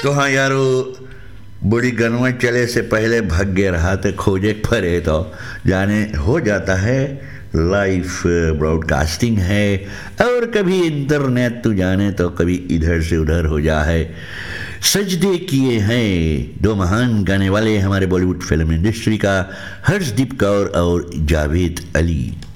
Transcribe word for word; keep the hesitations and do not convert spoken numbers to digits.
तो हाँ यारो, बूढ़ी गनवत चले से पहले भाग्य रहा तो खोजे पड़े तो जाने हो जाता है। लाइव ब्रॉडकास्टिंग है और कभी इंटरनेट तो जाने तो कभी इधर से उधर हो जा है। सजदे किए हैं दो महान गाने वाले हमारे बॉलीवुड फिल्म इंडस्ट्री का, हर्षदीप कौर और जावेद अली।